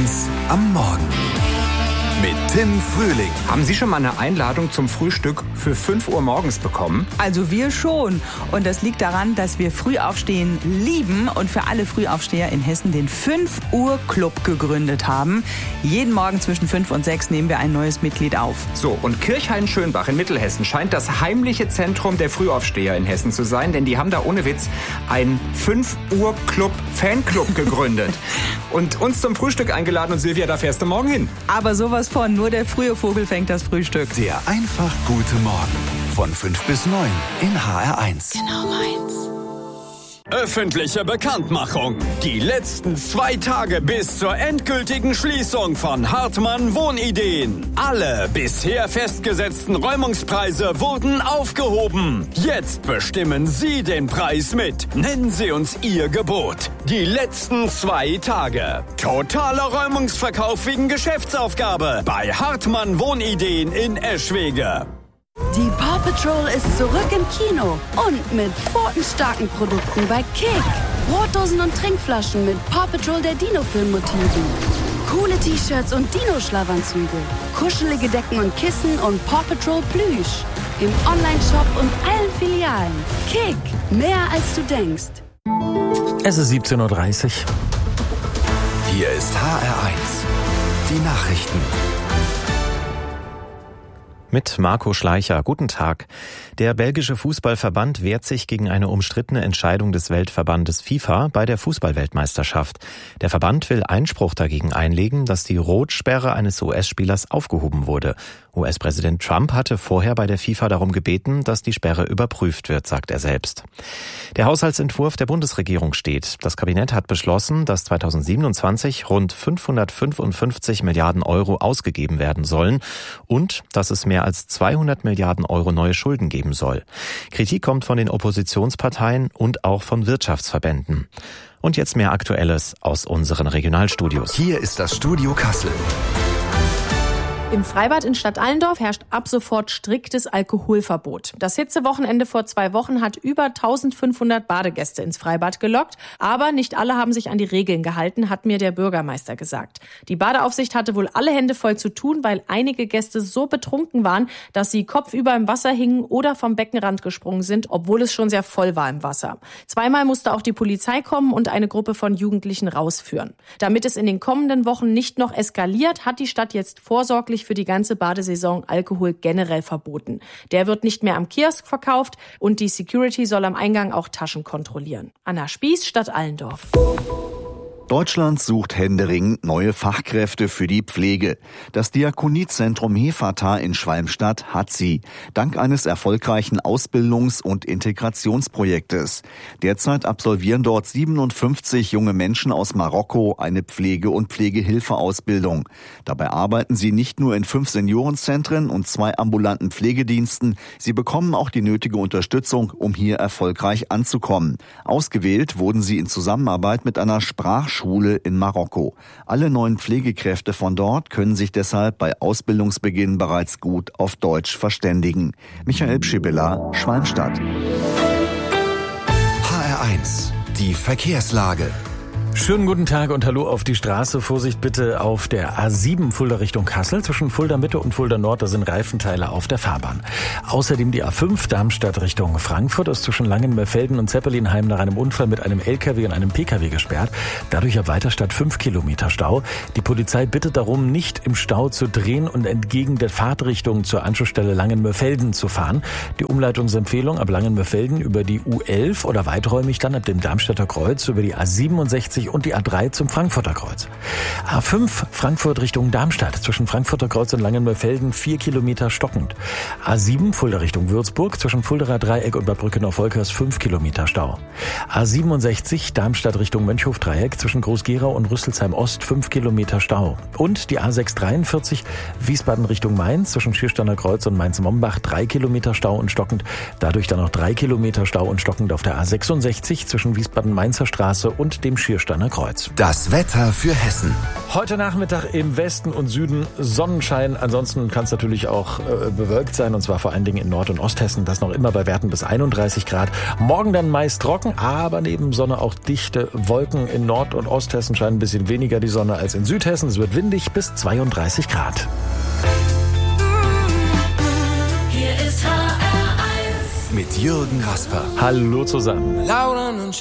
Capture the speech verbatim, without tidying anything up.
eins am Morgen mit Tim Frühling. Haben Sie schon mal eine Einladung zum Frühstück für fünf Uhr morgens bekommen? Also wir schon. Und das liegt daran, dass wir Frühaufstehen lieben und für alle Frühaufsteher in Hessen den fünf Uhr Club gegründet haben. Jeden Morgen zwischen fünf und sechs nehmen wir ein neues Mitglied auf. So, und Kirchhain-Schönbach in Mittelhessen scheint das heimliche Zentrum der Frühaufsteher in Hessen zu sein, denn die haben da ohne Witz einen fünf Uhr Club Fanclub gegründet und uns zum Frühstück eingeladen. Und Silvia, da fährst du morgen hin. Aber sowas von, nur der frühe Vogel fängt das Frühstück. Der einfach gute Morgen von fünf bis neun in H R eins. Genau meins. Öffentliche Bekanntmachung. Die letzten zwei Tage bis zur endgültigen Schließung von Hartmann Wohnideen. Alle bisher festgesetzten Räumungspreise wurden aufgehoben. Jetzt bestimmen Sie den Preis mit. Nennen Sie uns Ihr Gebot. Die letzten zwei Tage. Totaler Räumungsverkauf wegen Geschäftsaufgabe bei Hartmann Wohnideen in Eschwege. Die Paw Patrol ist zurück im Kino und mit pfotenstarken Produkten bei Kick. Brotdosen und Trinkflaschen mit Paw Patrol der Dino-Film-Motiven. Coole T-Shirts und Dino-Schlafanzüge. Kuschelige Decken und Kissen und Paw Patrol Plüsch. Im Online-Shop und allen Filialen. Kick, mehr als du denkst. Es ist siebzehn Uhr dreißig. Hier ist H R eins. Die Nachrichten. Mit Marco Schleicher. Guten Tag. Der belgische Fußballverband wehrt sich gegen eine umstrittene Entscheidung des Weltverbandes FIFA bei der Fußballweltmeisterschaft. Der Verband will Einspruch dagegen einlegen, dass die Rotsperre eines U S-Spielers aufgehoben wurde. U S-Präsident Trump hatte vorher bei der FIFA darum gebeten, dass die Sperre überprüft wird, sagt er selbst. Der Haushaltsentwurf der Bundesregierung steht. Das Kabinett hat beschlossen, dass zweitausendsiebenundzwanzig rund fünfhundertfünfundfünfzig Milliarden Euro ausgegeben werden sollen und dass es mehr als zweihundert Milliarden Euro neue Schulden geben soll. Kritik kommt von den Oppositionsparteien und auch von Wirtschaftsverbänden. Und jetzt mehr Aktuelles aus unseren Regionalstudios. Hier ist das Studio Kassel. Im Freibad in Stadt Allendorf herrscht ab sofort striktes Alkoholverbot. Das Hitzewochenende vor zwei Wochen hat über eintausendfünfhundert Badegäste ins Freibad gelockt. Aber nicht alle haben sich an die Regeln gehalten, hat mir der Bürgermeister gesagt. Die Badeaufsicht hatte wohl alle Hände voll zu tun, weil einige Gäste so betrunken waren, dass sie kopfüber im Wasser hingen oder vom Beckenrand gesprungen sind, obwohl es schon sehr voll war im Wasser. Zweimal musste auch die Polizei kommen und eine Gruppe von Jugendlichen rausführen. Damit es in den kommenden Wochen nicht noch eskaliert, hat die Stadt jetzt vorsorglich für die ganze Badesaison Alkohol generell verboten. Der wird nicht mehr am Kiosk verkauft und die Security soll am Eingang auch Taschen kontrollieren. Anna Spieß, Stadt Allendorf. Deutschland sucht händeringend neue Fachkräfte für die Pflege. Das Diakoniezentrum Hefata in Schwalmstadt hat sie, dank eines erfolgreichen Ausbildungs- und Integrationsprojektes. Derzeit absolvieren dort siebenundfünfzig junge Menschen aus Marokko eine Pflege- und Pflegehilfeausbildung. Dabei arbeiten sie nicht nur in fünf Seniorenzentren und zwei ambulanten Pflegediensten, sie bekommen auch die nötige Unterstützung, um hier erfolgreich anzukommen. Ausgewählt wurden sie in Zusammenarbeit mit einer Sprachschule Schule in Marokko. Alle neuen Pflegekräfte von dort können sich deshalb bei Ausbildungsbeginn bereits gut auf Deutsch verständigen. Michael Pschibilla, Schwalmstadt. H R eins. Die Verkehrslage. Schönen guten Tag und hallo auf die Straße. Vorsicht bitte auf der A sieben Fulda Richtung Kassel. Zwischen Fulda Mitte und Fulda Nord, da sind Reifenteile auf der Fahrbahn. Außerdem die A fünf Darmstadt Richtung Frankfurt ist zwischen Langenmerfelden und Zeppelinheim nach einem Unfall mit einem L K W und einem P K W gesperrt. Dadurch ab Weiterstadt fünf Kilometer Stau. Die Polizei bittet darum, nicht im Stau zu drehen und entgegen der Fahrtrichtung zur Anschlussstelle Langenmerfelden zu fahren. Die Umleitungsempfehlung ab Langenmerfelden über die U elf oder weiträumig dann ab dem Darmstädter Kreuz über die A siebenundsechzig und die A drei zum Frankfurter Kreuz. A fünf Frankfurt Richtung Darmstadt. Zwischen Frankfurter Kreuz und Langenmerfelden vier Kilometer stockend. A sieben Fulda Richtung Würzburg. Zwischen Fulderer Dreieck und Bad Brückenau-Volkers fünf Kilometer Stau. A siebenundsechzig Darmstadt Richtung Mönchhof-Dreieck. Zwischen Groß-Gerau und Rüsselsheim Ost fünf Kilometer Stau. Und die A sechs dreiundvierzig Wiesbaden Richtung Mainz. Zwischen Schiersteiner Kreuz und Mainz-Mombach drei Kilometer Stau und stockend. Dadurch dann noch drei Kilometer Stau und stockend auf der A sechsundsechzig zwischen Wiesbaden-Mainzer Straße und dem Schiersteiner Kreuz. Das Wetter für Hessen. Heute Nachmittag im Westen und Süden Sonnenschein. Ansonsten kann es natürlich auch äh, bewölkt sein, und zwar vor allen Dingen in Nord- und Osthessen. Das noch immer bei Werten bis einunddreißig Grad. Morgen dann meist trocken, aber neben Sonne auch dichte Wolken. In Nord- und Osthessen scheint ein bisschen weniger die Sonne als in Südhessen. Es wird windig bis zweiunddreißig Grad. Mit Jürgen Rasper. Hallo zusammen.